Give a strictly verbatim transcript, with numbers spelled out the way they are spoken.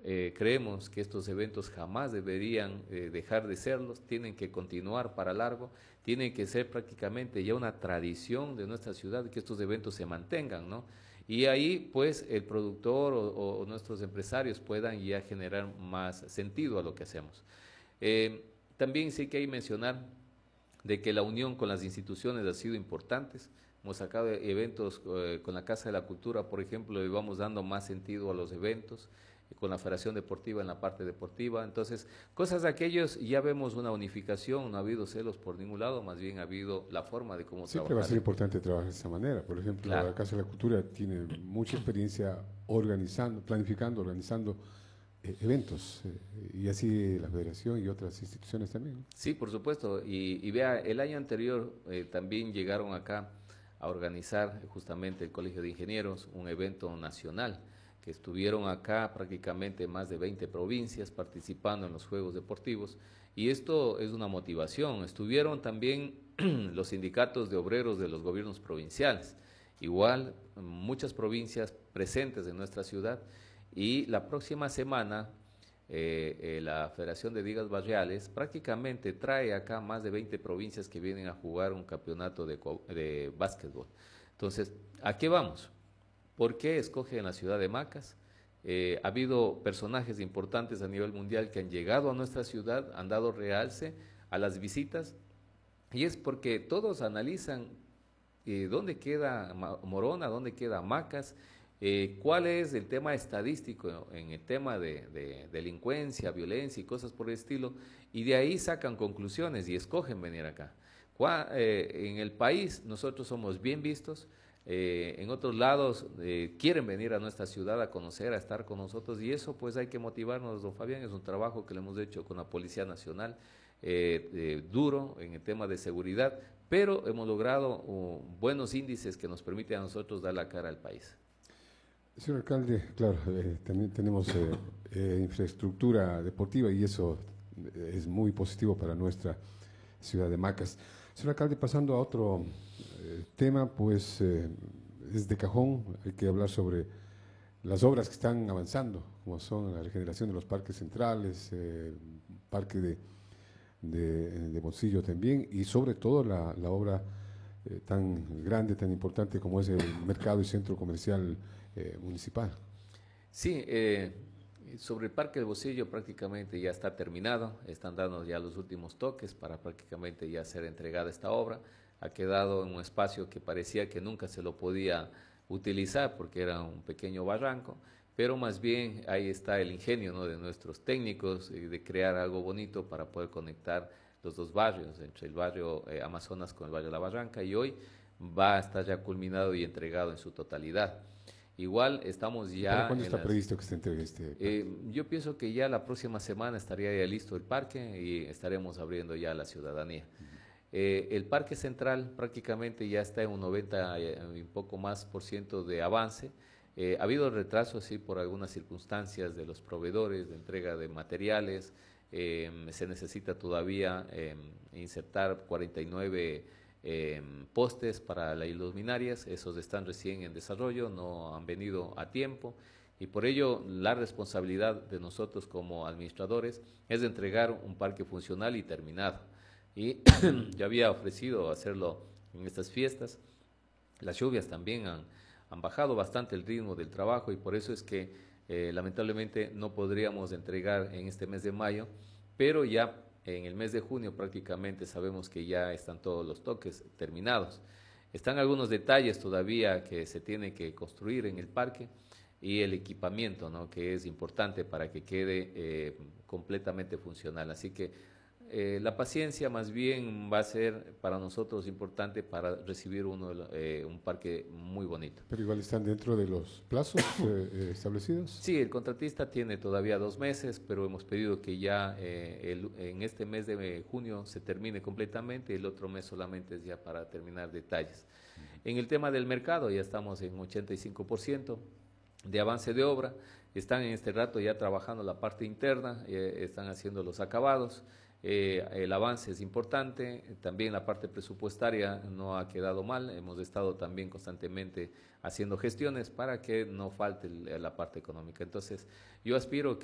eh, creemos que estos eventos jamás deberían eh, dejar de serlos, tienen que continuar para largo, tienen que ser prácticamente ya una tradición de nuestra ciudad que estos eventos se mantengan, ¿no? Y ahí pues el productor o, o nuestros empresarios puedan ya generar más sentido a lo que hacemos. Eh, también sí que hay que mencionar de que la unión con las instituciones ha sido importante. Hemos sacado eventos eh, con la Casa de la Cultura, por ejemplo, y vamos dando más sentido a los eventos, eh, con la Federación Deportiva en la parte deportiva. Entonces, cosas de aquellos, ya vemos una unificación, no ha habido celos por ningún lado, más bien ha habido la forma de cómo Siempre va a trabajar. ser importante trabajar de esa manera. Por ejemplo, Claro. la Casa de la Cultura tiene mucha experiencia organizando, planificando, organizando eh, eventos, eh, y así la Federación y otras instituciones también, ¿no? Sí, por supuesto. Y, y vea, el año anterior eh, también llegaron acá a organizar justamente el Colegio de Ingenieros un evento nacional, que estuvieron acá prácticamente más de veinte provincias participando en los Juegos Deportivos. Y esto es una motivación. Estuvieron también los sindicatos de obreros de los gobiernos provinciales, igual muchas provincias presentes en nuestra ciudad. Y la próxima semana eh, eh, la Federación de Ligas Barriales prácticamente trae acá más de veinte provincias que vienen a jugar un campeonato de, de básquetbol. Entonces, ¿a qué vamos? ¿Por qué escogen la ciudad de Macas? Eh, ha habido personajes importantes a nivel mundial que han llegado a nuestra ciudad, han dado realce a las visitas, y es porque todos analizan eh, dónde queda Morona, dónde queda Macas, eh, cuál es el tema estadístico en el tema de, de, delincuencia, violencia y cosas por el estilo, y de ahí sacan conclusiones y escogen venir acá. Cuá, eh, en el país nosotros somos bien vistos, eh, en otros lados eh, quieren venir a nuestra ciudad a conocer, a estar con nosotros, y eso pues hay que motivarnos, don Fabián. Es un trabajo que le hemos hecho con la Policía Nacional, eh, eh, duro en el tema de seguridad, pero hemos logrado uh, buenos índices que nos permiten a nosotros dar la cara al país. Señor alcalde, claro, eh, también tenemos eh, eh, infraestructura deportiva y eso es muy positivo para nuestra ciudad de Macas. Señor alcalde, pasando a otro eh, tema, pues eh, es de cajón, hay que hablar sobre las obras que están avanzando, como son la regeneración de los parques centrales, eh, parque de, de, de Bolsillo también, y sobre todo la, la obra eh, tan grande, tan importante como es el mercado y centro comercial eh, municipal. Sí, eh, sobre el Parque del Bolsillo prácticamente ya está terminado, están dando ya los últimos toques para prácticamente ya ser entregada esta obra. Ha quedado en un espacio que parecía que nunca se lo podía utilizar porque era un pequeño barranco, pero más bien ahí está el ingenio, ¿no?, de nuestros técnicos, eh, de crear algo bonito para poder conectar los dos barrios, entre el barrio eh, Amazonas con el barrio La Barranca, y hoy va a estar ya culminado y entregado en su totalidad. Igual estamos ¿Para ya cuándo en está las... previsto que se entregue este parque? Eh, yo pienso que ya la próxima semana estaría ya listo el parque y estaremos abriendo ya a la ciudadanía. Eh, el Parque Central prácticamente ya está en un noventa y un poco más por ciento de avance. Eh, ha habido retrasos, sí, por algunas circunstancias de los proveedores, de entrega de materiales. Eh, se necesita todavía eh, insertar cuarenta y nueve eh, postes para las luminarias. Esos están recién en desarrollo, no han venido a tiempo. Y por ello la responsabilidad de nosotros como administradores es de entregar un parque funcional y terminado. Y yo había ofrecido hacerlo en estas fiestas. Las lluvias también han, han bajado bastante el ritmo del trabajo, y por eso es que eh, lamentablemente no podríamos entregar en este mes de mayo, pero ya en el mes de junio prácticamente sabemos que ya están todos los toques terminados. Están algunos detalles todavía que se tiene que construir en el parque y el equipamiento, ¿no?, que es importante para que quede eh, completamente funcional. Así que eh, la paciencia más bien va a ser para nosotros importante para recibir uno, eh, un parque muy bonito. ¿Pero igual están dentro de los plazos eh, eh, establecidos? Sí, el contratista tiene todavía dos meses, pero hemos pedido que ya eh, el, en este mes de junio se termine completamente, el otro mes solamente es ya para terminar detalles. En el tema del mercado ya estamos en ochenta y cinco por ciento de avance de obra, están en este rato ya trabajando la parte interna, eh, están haciendo los acabados. Eh, el avance es importante, también la parte presupuestaria no ha quedado mal, hemos estado también constantemente haciendo gestiones para que no falte la parte económica. Entonces, yo aspiro